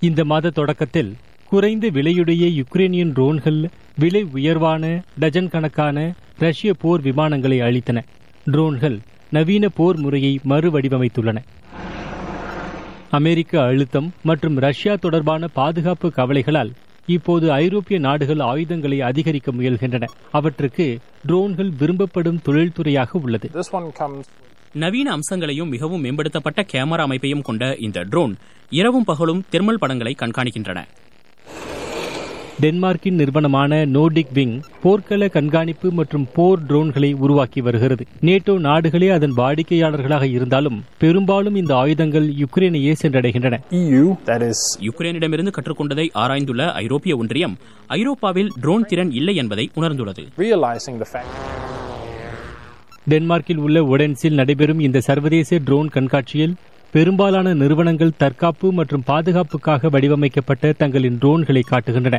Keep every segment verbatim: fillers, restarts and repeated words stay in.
இந்த மாத தொடக்கத்தில் குறைந்த விலையுடைய யுக்ரைனியன் ட்ரோன்கள் விலை உயர்வான டஜன் கணக்கான ரஷ்ய போர் விமானங்களை அளித்தன. ட்ரோன்கள் நவீன போர் முறையை மறுவடிவமைத்துள்ளன. அமெரிக்க அழுத்தம் மற்றும் ரஷ்யா தொடர்பான பாதுகாப்பு கவலைகளால் இப்போது ஐரோப்பிய நாடுகள் ஆயுதங்களை அதிகரிக்க முயல்கின்றன. அவற்றுக்கு ட்ரோன்கள் விரும்பப்படும் தொழில்துறையாக உள்ளது. நவீன அம்சங்களையும் மிகவும் மேம்படுத்தப்பட்ட கேமரா அமைப்பையும் கொண்ட இந்த ட்ரோன் இரவும் பகலும் தெர்மல் படங்களை கண்காணிக்கின்றன. டென்மார்க்கின் நிறுவனமான நோர்டிக் விங் போர்க்கள கண்காணிப்பு மற்றும் போர் ட்ரோன்களை உருவாக்கி வருகிறது. நேட்டோ நாடுகளே அதன் வாடிக்கையாளர்களாக இருந்தாலும் பெரும்பாலும் இந்த ஆயுதங்கள் யுக்ரைனையே சென்றடைகின்றன. யுக்ரைனிடமிருந்து கற்றுக்கொண்டதை ஆராய்ந்துள்ள ஐரோப்பிய ஒன்றியம் ஐரோப்பாவில் ட்ரோன் திறன் இல்லை என்பதை உணர்ந்துள்ளது. டென்மார்க்கில் உள்ள ஒடென்ஸில் நடைபெறும் இந்த சர்வதேச ட்ரோன் கண்காட்சியில் பெரும்பாலான நிறுவனங்கள் தற்காப்பு மற்றும் பாதுகாப்புக்காக வடிவமைக்கப்பட்ட தங்களின் ட்ரோன்களை காட்டுகின்றன.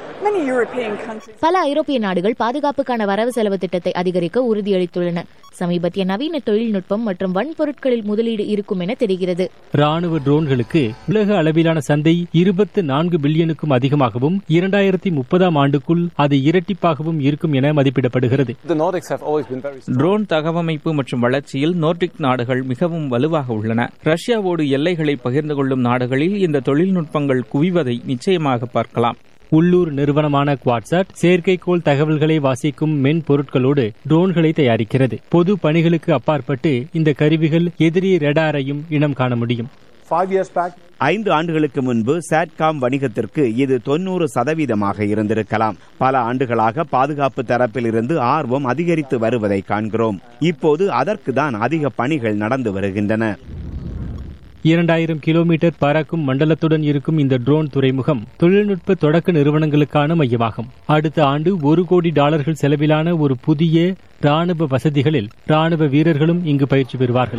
பல ஐரோப்பிய நாடுகள் பாதுகாப்புக்கான வரவு செலவு திட்டத்தை அதிகரிக்க உறுதியளித்துள்ளன. சமீபத்திய நவீன தொழில்நுட்பம் மற்றும் வன்பொருட்களில் முதலீடு இருக்கும் என தெரிகிறது. ராணுவ ட்ரோன்களுக்கு உலக அளவிலான சந்தை இருபத்தி நான்கு பில்லியனுக்கும் அதிகமாகவும் இரண்டாயிரத்தி முப்பதாம் ஆண்டுக்குள் அது இரட்டிப்பாகவும் இருக்கும் என மதிப்பிடப்படுகிறது. ட்ரோன் தகவமைப்பு மற்றும் வளர்ச்சியில் நோர்டிக் நாடுகள் மிகவும் வலுவாக உள்ளன. ரஷ்யாவோடு எல்லைகளை பகிர்ந்து கொள்ளும் நாடுகளில் இந்த தொழில்நுட்பங்கள் குவிவதை நிச்சயமாக பார்க்கலாம். உள்ளூர் நிறுவனமான குவாட்சாட் செயற்கைக்கோள் தகவல்களை வாசிக்கும் மென்பொருட்களோடு ட்ரோன்களை தயாரிக்கிறது. பொது பணிகளுக்கு அப்பாற்பட்டு இந்த கருவிகள் எதிரி ரேடாரையும் இனம் காண முடியும். ஐந்து ஆண்டுகளுக்கு முன்பு சாட்காம் வணிகத்திற்கு இது தொன்னூறு சதவீதமாக இருந்திருக்கலாம். பல ஆண்டுகளாக பாதுகாப்பு தரப்பில் இருந்து ஆர்வம் அதிகரித்து வருவதை காண்கிறோம். இப்போது அதற்குதான் அதிக பணிகள் நடந்து வருகின்றன. இரண்டாயிரம் கிலோமீட்டர் பறக்கும் மண்டலத்துடன் இருக்கும் இந்த ட்ரோன் துறைமுகம் தொழில்நுட்ப தொடக்க நிறுவனங்களுக்கான மையமாகும். அடுத்த ஆண்டு ஒரு கோடி டாலர்கள் செலவிலான ஒரு புதிய ராணுவ வசதிகளில் ராணுவ வீரர்களும் இங்கு பயிற்சி பெறுவார்கள்.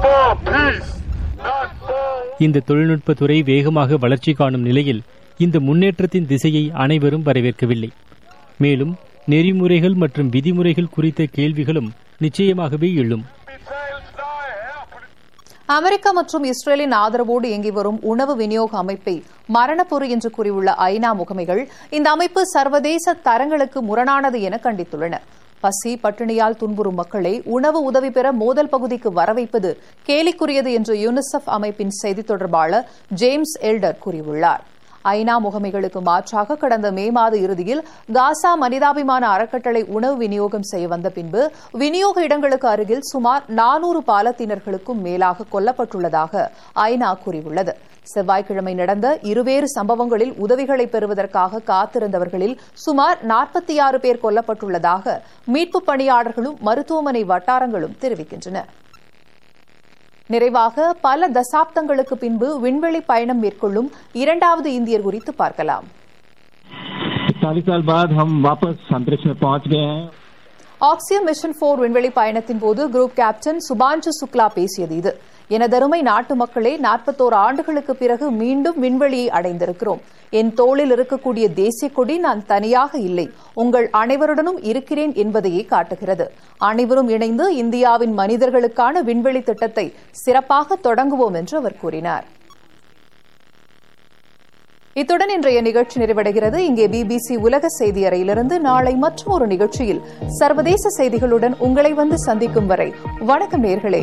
இந்த தொழில்நுட்ப துறை வேகமாக வளர்ச்சி காணும் நிலையில் இந்த முன்னேற்றத்தின் திசையை அனைவரும் வரவேற்கவில்லை. மேலும் நெறிமுறைகள் மற்றும் விதிமுறைகள் குறித்த கேள்விகளும் நிச்சயமாகவே எழும். அமெரிக்கா மற்றும் இஸ்ரேலின் ஆதரவோடு இயங்கி வரும் உணவு விநியோக அமைப்பை மரணப்பொறி என்று கூறியுள்ள ஐநா முகமைகள் இந்த அமைப்பு சர்வதேச தரங்களுக்கு முரணானது என கண்டித்துள்ளன. பசி பட்டினியால் துன்புறும் மக்களை உணவு உதவி பெற மோதல் பகுதிக்கு வரவைப்பது கேலிக்குரியது என்று யூனிசெஃப் அமைப்பின் செய்தித் தொடர்பாளர் ஜேம்ஸ் எல்டர் கூறியுள்ளார். ஐநா முகமைகளுக்கு மாற்றாக கடந்த மே மாத இறுதியில் காசா மனிதாபிமான அறக்கட்டளை உணவு விநியோகம் செய்ய வந்த பின்பு விநியோக இடங்களுக்கு அருகில் சுமார் நானூறு பாலத்தீனர்களுக்கும் மேலாக கொல்லப்பட்டுள்ளதாக ஐநா கூறியுள்ளது. செவ்வாய்க்கிழமை நடந்த இருவேறு சம்பவங்களில் உதவிகளை பெறுவதற்காக காத்திருந்தவர்களில் சுமார் நாற்பத்தி ஆறு பேர் கொல்லப்பட்டுள்ளதாக மீட்புப் பணியாளர்களும் மருத்துவமனை வட்டாரங்களும் தெரிவிக்கின்றன. நிறைவாக பல தசாப்தங்களுக்கு பின்பு விண்வெளி பயணம் மேற்கொள்ளும் இரண்டாவது இந்தியர் குறித்து பார்க்கலாம். ஆக்சியம் மிஷன் போர் விண்வெளி பயணத்தின் போது குரூப் கேப்டன் சுபாஞ்சு சுக்லா பேசியது இது. எனதருமை நாட்டு மக்களே, நாற்பத்தோரு ஆண்டுகளுக்கு பிறகு மீண்டும் விண்வெளியை அடைந்திருக்கிறோம். என் தோளில் இருக்கக்கூடிய தேசிய கொடி நான் தனியாக இல்லை, உங்கள் அனைவருடனும் இருக்கிறேன் என்பதையே காட்டுகிறது. அனைவரும் இணைந்து இந்தியாவின் மனிதர்களுக்கான விண்வெளி திட்டத்தை சிறப்பாக தொடங்குவோம் என்று அவர் கூறினார். இத்துடன் இன்றைய நிகழ்ச்சி நிறைவடைகிறது. இங்கே பிபிசி உலக செய்தி அறையிலிருந்து நாளை மற்றும் ஒரு நிகழ்ச்சியில் சர்வதேச செய்திகளுடன் உங்களை வந்து சந்திக்கும் வரை வணக்கம் நேயர்களே.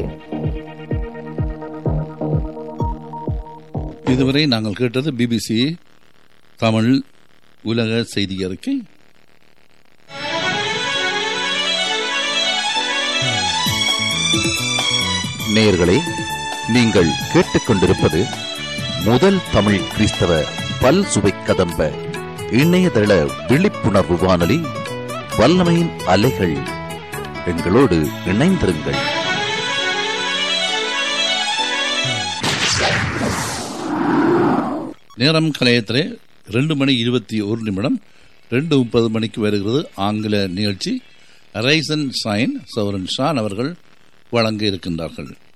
இதுவரை நாங்கள் கேட்டது பிபிசி தமிழ் உலக செய்தி அறிக்கை. நேயர்களே, நீங்கள் கேட்டுக்கொண்டிருப்பது முதல் தமிழ் கிறிஸ்தவ பல் சுவை கதம்ப இணையதள விழிப்புணர்வு வானொலி வல்லமையின் அலைகள். எங்களோடு இணைந்திருங்கள். நேரம் கலையத்திலே ரெண்டு மணி இருபத்தி ஒரு நிமிடம் ரெண்டு முப்பது மணிக்கு வருகிறது ஆங்கில நிகழ்ச்சி. ரைசன் சைன் சௌரன் ஷான் அவர்கள் வழங்க இருக்கின்றார்கள்.